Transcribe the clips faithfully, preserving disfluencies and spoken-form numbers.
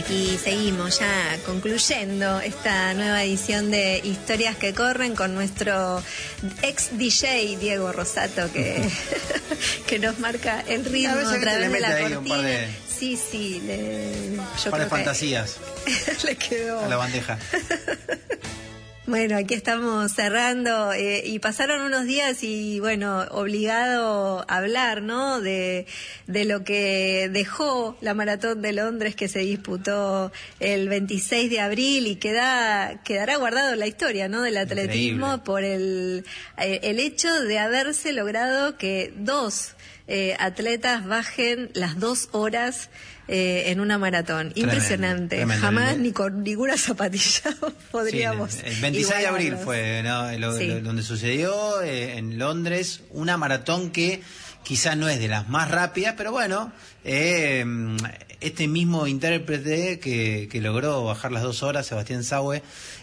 aquí seguimos ya concluyendo esta nueva edición de Historias que Corren con nuestro ex D J Diego Rosato que, que nos marca el ritmo a, a través de la cortina. Un par de, sí, sí, le, yo un par de fantasías le quedó a la bandeja. Bueno, aquí estamos cerrando eh, y pasaron unos días y bueno, obligado a hablar, ¿no? De, de lo que dejó la Maratón de Londres que se disputó el veintiséis de abril y queda, quedará guardado en la historia, ¿no? Del atletismo. Increíble. Por el, eh, el hecho de haberse logrado que dos eh, atletas bajen las dos horas Eh, en una maratón. Tremendo, impresionante. Tremendo. Jamás ni con ninguna zapatilla podríamos. Sí, el veintiséis de abril fue, ¿no? Lo, sí. lo, donde sucedió eh, en Londres, una maratón que quizás no es de las más rápidas, pero bueno, eh, este mismo intérprete que, que logró bajar las dos horas, Sebastián Saue,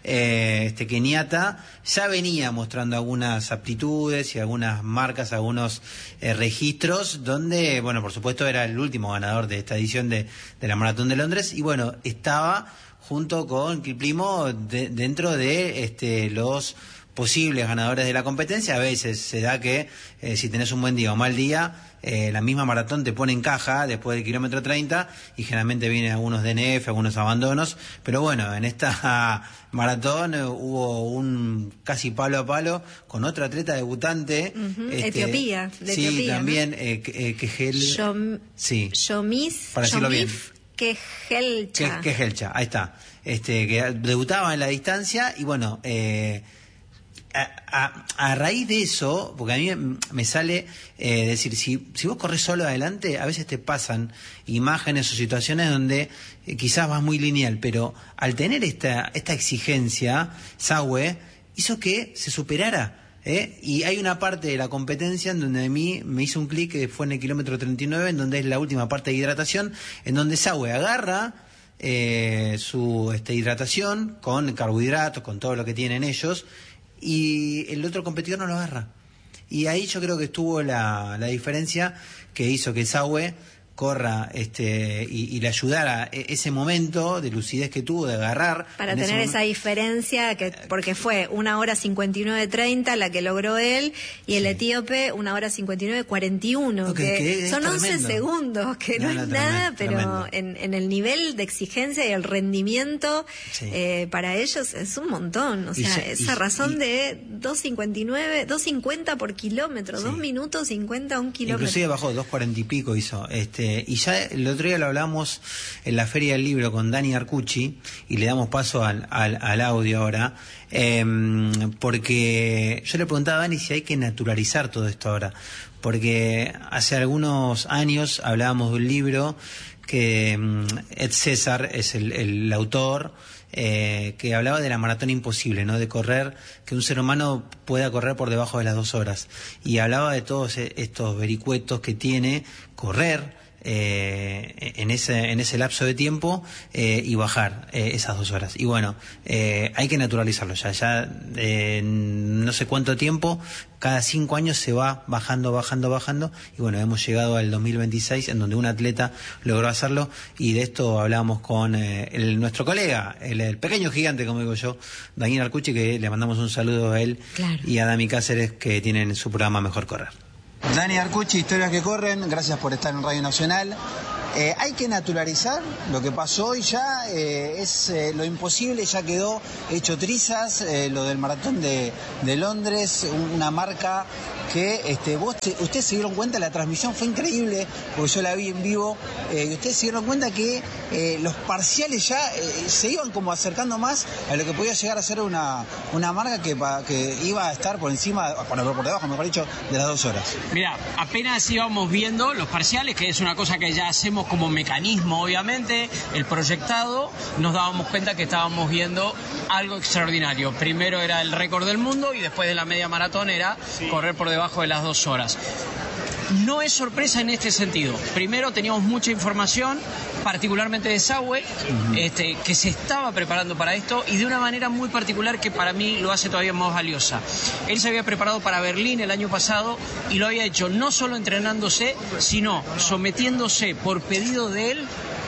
eh, este keniata, ya venía mostrando algunas aptitudes y algunas marcas, algunos eh, registros, donde, bueno, por supuesto era el último ganador de esta edición de, de la Maratón de Londres, y bueno, estaba junto con Kiplimo de, dentro de este, los posibles ganadores de la competencia. A veces se da que eh, si tenés un buen día o mal día, eh, la misma maratón te pone en caja después del kilómetro treinta y generalmente vienen algunos D N F, algunos abandonos, pero bueno, en esta maratón eh, hubo un casi palo a palo con otro atleta debutante. Uh-huh. este, Etiopía, de sí, Etiopía, también ¿no? eh, eh, Kegel, Yom, sí, Yomis, para decirlo bien, Kejelcha, Kejelcha, ahí está, este, que debutaba en la distancia y bueno, eh, A, a, a raíz de eso, porque a mí me sale eh, decir, si, si vos corres solo adelante, a veces te pasan imágenes o situaciones donde eh, quizás vas muy lineal, pero al tener esta, esta exigencia, Saue hizo que se superara. ¿eh? Y hay una parte de la competencia en donde a mí me hizo un clic, que fue en el kilómetro treinta y nueve, en donde es la última parte de hidratación, en donde Saue agarra eh, su este, hidratación con carbohidratos, con todo lo que tienen ellos, y el otro competidor no lo agarra. Y ahí yo creo que estuvo la, la diferencia que hizo que Saue corra este y, y le ayudara ese momento de lucidez que tuvo de agarrar para tener esa diferencia, que porque fue una hora cincuenta y nueve treinta la que logró él y el sí. etíope una hora cincuenta y nueve cuarenta y uno, okay, que, que son once segundos, que no, no, no es tremendo, nada, pero en, en el nivel de exigencia y el rendimiento sí. eh, para ellos es un montón, o sea, ya, esa y, razón y, de dos cincuenta y nueve, dos cincuenta por kilómetro, sí. dos minutos cincuenta a un kilómetro. Inclusive bajó dos cuarenta y pico hizo, este y ya el otro día lo hablamos en la Feria del Libro con Dani Arcucci y le damos paso al, al, al audio ahora, eh, porque yo le preguntaba a Dani si hay que naturalizar todo esto ahora, porque hace algunos años hablábamos de un libro que Ed César es el, el autor, Eh, que hablaba de la maratón imposible, ¿no? De correr, que un ser humano pueda correr por debajo de las dos horas. Y hablaba de todos estos vericuetos que tiene correr eh, en ese en ese lapso de tiempo eh, y bajar eh, esas dos horas. Y bueno, eh, hay que naturalizarlo ya. Ya eh, no sé cuánto tiempo, cada cinco años se va bajando, bajando, bajando. Y bueno, hemos llegado al dos mil veintiséis en donde un atleta logró hacerlo. Y de esto hablamos con eh, el, nuestro colega, el, el pequeño gigante, como digo yo, Daniel Arcucci, que le mandamos un saludo a él, claro, y a Dami Cáceres, que tienen su programa Mejor Correr. Dani Arcucci, Historias que Corren, gracias por estar en Radio Nacional. Eh, hay que naturalizar lo que pasó hoy ya, eh, es eh, lo imposible, ya quedó hecho trizas, eh, lo del maratón de, de Londres, una marca que este, vos te, ustedes se dieron cuenta, la transmisión fue increíble, porque yo la vi en vivo, eh, y ustedes se dieron cuenta que eh, los parciales ya eh, se iban como acercando más a lo que podía llegar a ser una, una marca que, que iba a estar por encima, por, por debajo, mejor dicho, de las dos horas. Mira, apenas íbamos viendo los parciales, que es una cosa que ya hacemos como mecanismo, obviamente, el proyectado, nos dábamos cuenta que estábamos viendo algo extraordinario. Primero era el récord del mundo y después de la media maratón era sí. correr por debajo de las dos horas. No es sorpresa en este sentido. Primero teníamos mucha información, particularmente de Saue, uh-huh. este, que se estaba preparando para esto y de una manera muy particular que para mí lo hace todavía más valiosa. Él se había preparado para Berlín el año pasado y lo había hecho no solo entrenándose, sino sometiéndose por pedido de él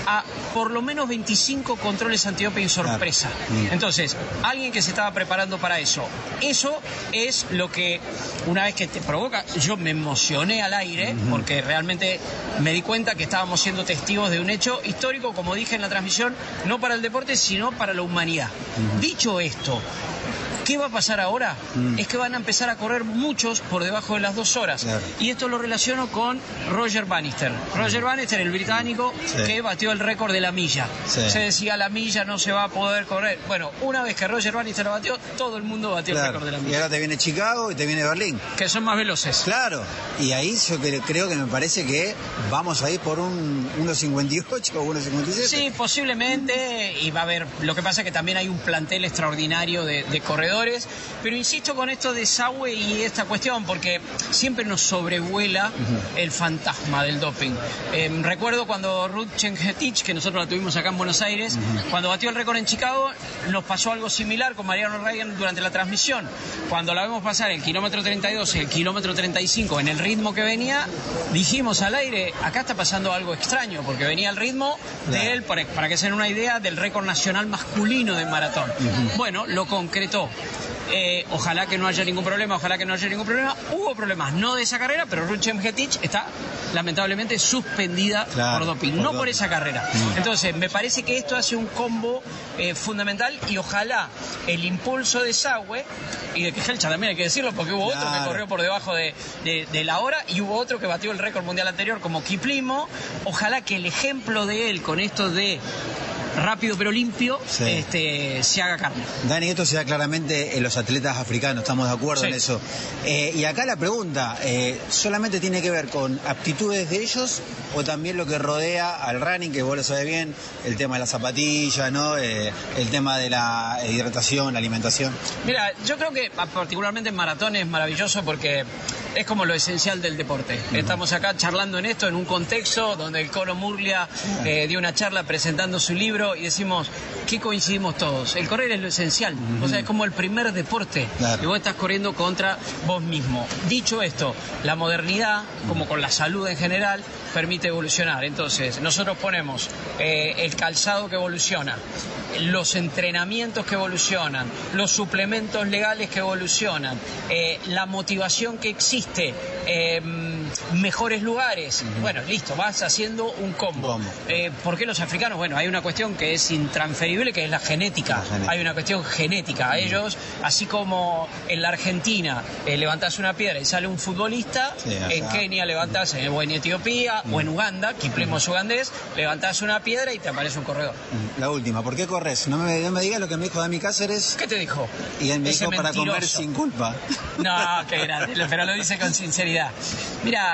a por lo menos veinticinco controles antidoping sorpresa. Claro. Entonces, alguien que se estaba preparando para eso, eso es lo que una vez que te provoca, yo me emocioné al aire, uh-huh. porque realmente me di cuenta que estábamos siendo testigos de un hecho histórico, como dije en la transmisión, no para el deporte, sino para la humanidad. Uh-huh. Dicho esto, ¿qué va a pasar ahora? Mm. Es que van a empezar a correr muchos por debajo de las dos horas. Claro. Y esto lo relaciono con Roger Bannister. Roger Bannister, el británico, sí. que batió el récord de la milla. Sí. Se decía, la milla no se va a poder correr. Bueno, una vez que Roger Bannister lo batió, todo el mundo batió claro. el récord de la milla. Y ahora te viene Chicago y te viene Berlín. Que son más veloces. Claro. Y ahí yo creo que me parece que vamos a ir por un uno cincuenta y ocho o uno cincuenta y siete. Sí, posiblemente. Y va a haber... Lo que pasa es que también hay un plantel extraordinario de, de corredores. Pero insisto con esto de Saue y esta cuestión, porque siempre nos sobrevuela uh-huh. el fantasma del doping. Eh, recuerdo cuando Ruth Chengetich, que nosotros la tuvimos acá en Buenos Aires, uh-huh. cuando batió el récord en Chicago, nos pasó algo similar con Mariano Ryan durante la transmisión. Cuando la vemos pasar el kilómetro treinta y dos y el kilómetro treinta y cinco en el ritmo que venía, dijimos al aire, acá está pasando algo extraño, porque venía el ritmo de yeah. él, para, para que se den una idea, del récord nacional masculino de maratón. Uh-huh. Bueno, lo concretó. Eh, ojalá que no haya ningún problema, ojalá que no haya ningún problema. Hubo problemas, no de esa carrera, pero Ruth Chengetich está lamentablemente suspendida claro, por doping, por no doping. por esa carrera. Mm. Entonces, me parece que esto hace un combo eh, fundamental y ojalá el impulso de Saue y de Kejelcha también hay que decirlo, porque hubo claro. otro que corrió por debajo de, de, de la hora y hubo otro que batió el récord mundial anterior como Kiplimo. Ojalá que el ejemplo de él con esto de rápido pero limpio, sí. este, se haga carne. Dani, esto se da claramente en los atletas africanos, estamos de acuerdo sí. en eso. Eh, y acá la pregunta, eh, ¿solamente tiene que ver con aptitudes de ellos o también lo que rodea al running, que vos lo sabés bien, el tema de la zapatilla, ¿no? Eh, el tema de la hidratación, la alimentación? Mira, yo creo que particularmente en maratón es maravilloso porque es como lo esencial del deporte. Uh-huh. Estamos acá charlando en esto, en un contexto donde el Colo Murglia eh, dio una charla presentando su libro y decimos, ¿qué coincidimos todos? El correr es lo esencial, uh-huh. o sea, es como el primer deporte claro. y vos estás corriendo contra vos mismo. Dicho esto, la modernidad, como con la salud en general, permite evolucionar. Entonces, nosotros ponemos eh, el calzado que evoluciona, los entrenamientos que evolucionan, los suplementos legales que evolucionan, eh, la motivación que existe, eh, mejores lugares. Uh-huh. Bueno, listo, vas haciendo un combo. Eh, ¿Por qué los africanos? Bueno, hay una cuestión que es intransferible, que es la genética. La genética. Hay una cuestión genética. Uh-huh. Ellos, así como en la Argentina eh, levantás una piedra y sale un futbolista, sí, en Kenia levantás, en, o en Etiopía, uh-huh. o en Uganda, Kiplimo es ugandés, levantás una piedra y te aparece un corredor. La última, ¿por qué corres? No me, no me digas lo que me dijo Dami Cáceres. ¿Qué te dijo? Y él me Ese dijo para mentiroso. comer sin culpa. No, qué grande, pero lo dice con sinceridad. Mira,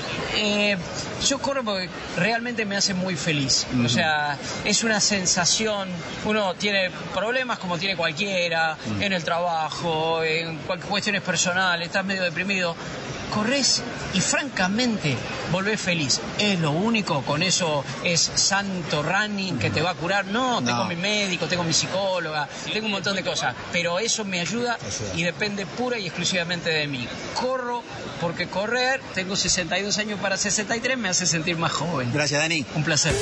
eh, yo corro porque realmente me hace muy feliz. Uh-huh. O sea, es una sensación. Uno tiene problemas como tiene cualquiera, uh-huh. en el trabajo, en cuestiones personales, estás medio deprimido. Corres y francamente volvés feliz. Es lo único, con eso es santo running que te va a curar. No, tengo no. mi médico, tengo mi psicóloga, tengo un montón de cosas, pero eso me ayuda y depende pura y exclusivamente de mí. Corro porque correr, tengo sesenta y dos años para sesenta y tres, me hace sentir más joven. Gracias, Dani. Un placer.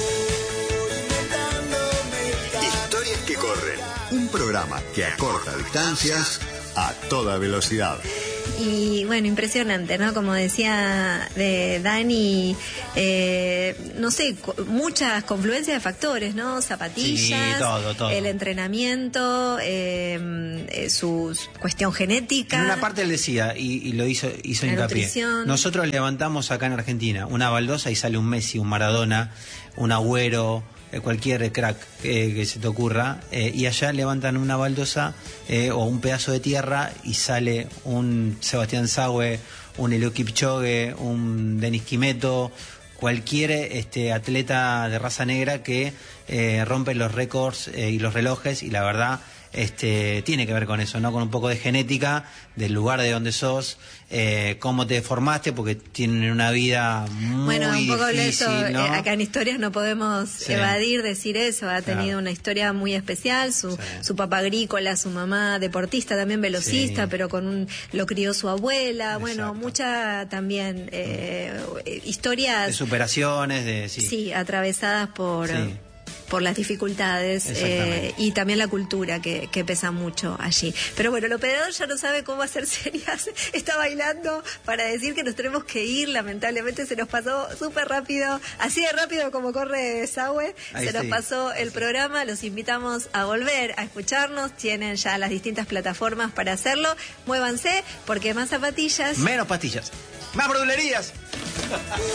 Historias que corren, un programa que acorta distancias a toda velocidad. Y bueno, impresionante, ¿no? Como decía de Dani, eh, no sé, muchas confluencias de factores, ¿no? Zapatillas, sí, todo, todo. El entrenamiento, eh, eh, su cuestión genética. En una parte él decía, y, y lo hizo, hizo la hincapié, nutrición. Nosotros levantamos acá en Argentina una baldosa y sale un Messi, un Maradona, un Agüero, cualquier crack eh, que se te ocurra, eh, y allá levantan una baldosa eh, o un pedazo de tierra y sale un Sebastián Saue, un Eliud Kipchoge, un Denis Kimeto, cualquier este, atleta de raza negra que eh, rompe los récords eh, y los relojes, y la verdad este, tiene que ver con eso, ¿no? Con un poco de genética, del lugar de donde sos, eh, cómo te formaste, porque tienen una vida muy bueno, un poco de difícil, eso, ¿no? eh, acá en Historias no podemos Sí. evadir decir eso, ha tenido Claro. una historia muy especial, su, Sí. su papá agrícola, su mamá deportista, también velocista, Sí. pero con un, lo crió su abuela, bueno, Exacto. mucha también eh, de historias, superaciones, de sí. sí, atravesadas por... Sí. por las dificultades Exactamente. eh, y también la cultura que, que pesa mucho allí. Pero bueno, el operador ya no sabe cómo hacer señas, está bailando para decir que nos tenemos que ir, lamentablemente se nos pasó súper rápido, así de rápido como corre Sahue, Ahí se nos sí. pasó el Sí. programa, los invitamos a volver a escucharnos, tienen ya las distintas plataformas para hacerlo, muévanse porque más zapatillas... Menos pastillas, más verdulerías.